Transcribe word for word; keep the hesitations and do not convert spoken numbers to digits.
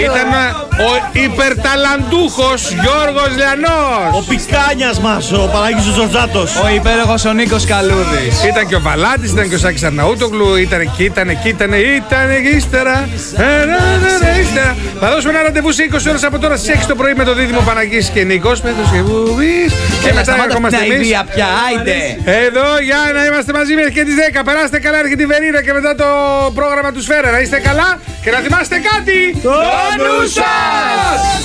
Ήταν ο υπερταλαντούχος Γιώργος Λιανός. Ο πικάνιας μας, ο Παναγιώτης Τζορτζάτος. Ο υπέροχος ο Νίκος Καλούδης. Ήταν και ο Βαλάτης, ήταν και ο Σάκης Αρναούτογλου. Ήταν εκεί, ήταν εκεί, ήταν ήταν ύστερα. ύστερα. Θα δώσουμε ένα ραντεβού σε είκοσι ώρες από τώρα στις έξι το πρωί με το δίδυμο Παναγής και Νίκος. Με τους Γεβούβης. Και μετά ερχόμαστε εμείς. Πια, άιντε. Εδώ για να είμαστε μαζί μέχρι και τις δέκα. Περάστε καλά, έρχεται η Βερίνα και μετά το πρόγραμμα του Σφαίρα. Να είστε καλά και να θυμάστε κάτι. Το νου σας!